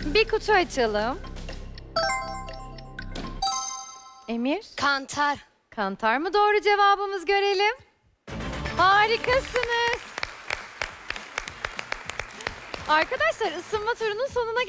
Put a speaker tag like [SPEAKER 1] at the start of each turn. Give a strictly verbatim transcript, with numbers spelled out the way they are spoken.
[SPEAKER 1] Bir kutu açalım. Emir,
[SPEAKER 2] Kantar.
[SPEAKER 1] kantar mı doğru cevabımız, görelim. Harikasınız. Arkadaşlar, ısınma turunun sonuna